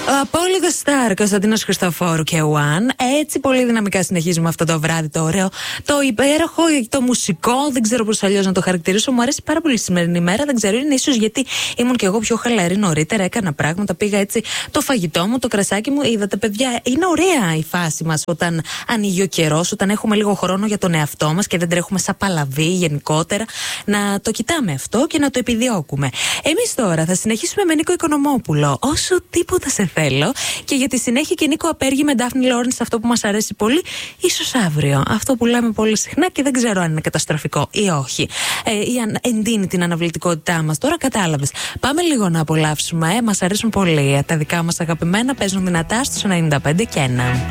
Απόλυτο Σταρ, Κωνσταντίνος Χριστοφόρου και One. Έτσι πολύ δυναμικά συνεχίζουμε αυτό το βράδυ, το ωραίο, το υπέροχο, το μουσικό. Δεν ξέρω πώς αλλιώς να το χαρακτηρίσω. Μου αρέσει πάρα πολύ η σημερινή ημέρα. Δεν ξέρω, είναι ίσως γιατί ήμουν και εγώ πιο χαλαρή νωρίτερα. Έκανα πράγματα, πήγα έτσι το φαγητό μου, το κρασάκι μου. Είδατε, παιδιά, είναι ωραία η φάση μας όταν ανοίγει ο καιρός, όταν έχουμε λίγο χρόνο για τον εαυτό μας και δεν τρέχουμε σαν παλαβή γενικότερα. Να το κοιτάμε αυτό και να το επιδιώκουμε. Εμείς τώρα θα συνεχίσουμε με Νίκο Οικονομόπουλο. Όσο τίποτα σε θέλω. Και για τη συνέχεια και Νίκο Απέργη με Ντάφνη Λόρενς, αυτό που μας αρέσει πολύ, ίσως αύριο. Αυτό που λέμε πολύ συχνά και δεν ξέρω αν είναι καταστροφικό ή όχι. Ή αν εντείνει την αναβλητικότητά μας. Τώρα κατάλαβες. Πάμε λίγο να απολαύσουμε. Μας αρέσουν πολύ. Τα δικά μας αγαπημένα παίζουν δυνατά στους 95 και 1.